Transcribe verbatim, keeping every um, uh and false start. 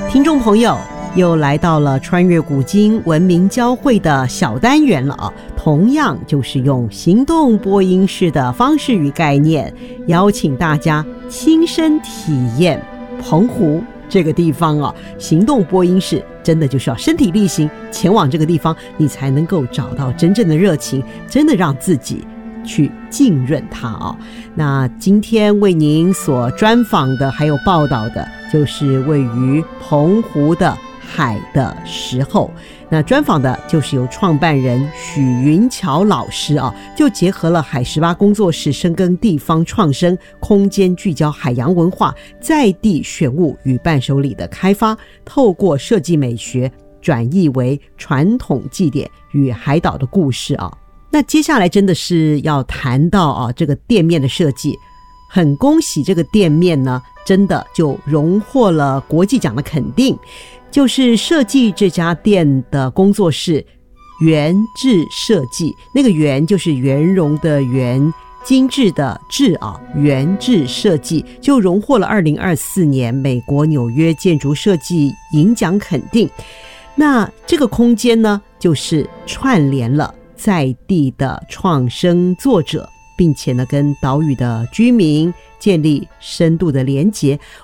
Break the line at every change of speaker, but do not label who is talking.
听众朋友，又来到了穿越古今文明交汇的小单元了啊！同样就是用行动播音室的方式与概念，邀请大家亲身体验澎湖这个地方啊。行动播音室真的就是要身体力行前往这个地方，你才能够找到真正的热情，真的让自己去浸润它啊。那今天为您所专访的还有报道的，就是位于澎湖的海的时候。那专访的就是由创办人许云桥老师啊，就结合了海十八工作室深耕地方创生、空间聚焦海洋文化、在地选物与伴手礼的开发，透过设计美学转译为传统祭典与海岛的故事啊。那接下来真的是要谈到啊，这个店面的设计，很恭喜这个店面呢，真的就荣获了国际奖的肯定。就是设计这家店的工作室圆致设计，那个圆就是圆融的圆，精致的致啊，圆致设计就荣获了二零二四年美国纽约建筑设计银奖肯定。那这个空间呢，就是串联了在地的创生作者，并且呢跟岛屿的居民建立深度的连结。